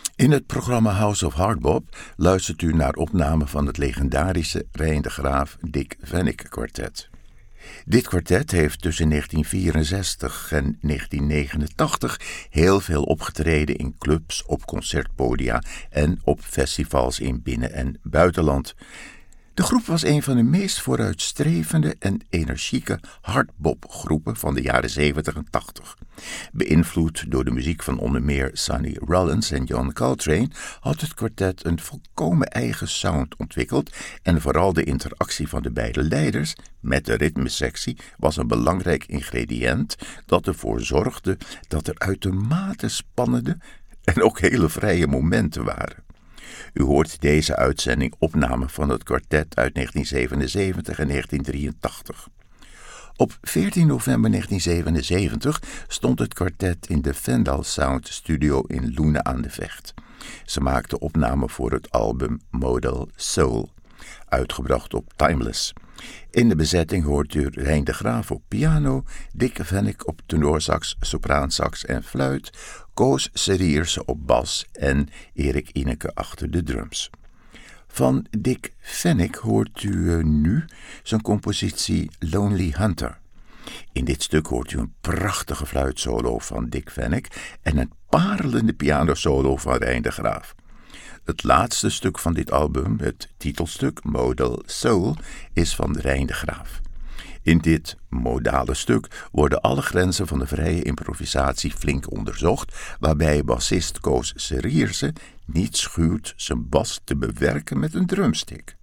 In het programma House of Hardbop luistert u naar opnamen van het legendarische Rijn de Graaf Dick Vennick Quartet. Dit kwartet heeft tussen 1964 en 1989 heel veel opgetreden in clubs, op concertpodia en op festivals in binnen- en buitenland. De groep was een van de meest vooruitstrevende en energieke hardbopgroepen van de jaren 70 en 80. Beïnvloed door de muziek van onder meer Sonny Rollins en John Coltrane had het kwartet een volkomen eigen sound ontwikkeld en vooral de interactie van de beide leiders met de ritmesectie was een belangrijk ingrediënt dat ervoor zorgde dat er uitermate spannende en ook hele vrije momenten waren. U hoort deze uitzending opname van het kwartet uit 1977 en 1983. Op 14 november 1977 stond het kwartet in de Fendal Sound Studio in Loenen aan de Vecht. Ze maakten opnamen voor het album Modal Soul, uitgebracht op Timeless. In de bezetting hoort u Rijn de Graaf op piano, Dick Vennick op tenorsax, sopraansax en fluit, Koos Serierse op bas en Erik Ineke achter de drums. Van Dick Vennick hoort u nu zijn compositie Lonely Hunter. In dit stuk hoort u een prachtige fluitsolo van Dick Vennick en een parelende pianosolo van Rijn de Graaf. Het laatste stuk van dit album, het titelstuk Modal Soul, is van Rijn de Graaf. In dit modale stuk worden alle grenzen van de vrije improvisatie flink onderzocht, waarbij bassist Koos Serierse niet schuwt zijn bas te bewerken met een drumstick.